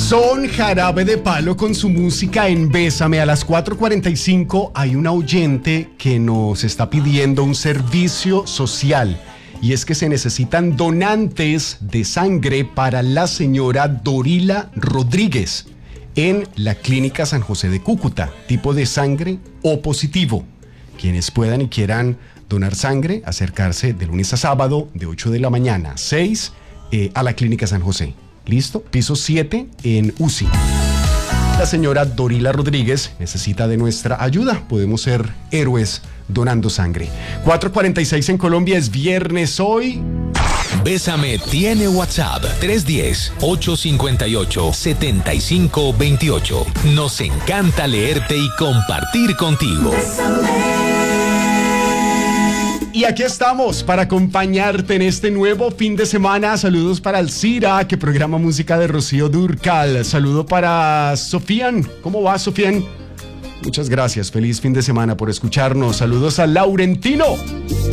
Son Jarabe de Palo con su música en Bésame. A las 4:45 hay una oyente que nos está pidiendo un servicio social. Y es que se necesitan donantes de sangre para la señora Dorila Rodríguez en la Clínica San José de Cúcuta, tipo de sangre O positivo. Quienes puedan y quieran donar sangre, acercarse de lunes a sábado, de 8 de la mañana a 6, a la Clínica San José. ¿Listo? Piso 7 en UCI. La señora Dorila Rodríguez necesita de nuestra ayuda. Podemos ser héroes donando sangre. 4:46 en Colombia, es viernes hoy. Bésame tiene WhatsApp 310-858-7528. Nos encanta leerte y compartir contigo. Y aquí estamos para acompañarte en este nuevo fin de semana. Saludos para Alcira, que programa música de Rocío Dúrcal. Saludo para Sofian. ¿Cómo va, Sofian? Muchas gracias. Feliz fin de semana por escucharnos. Saludos a Laurentino.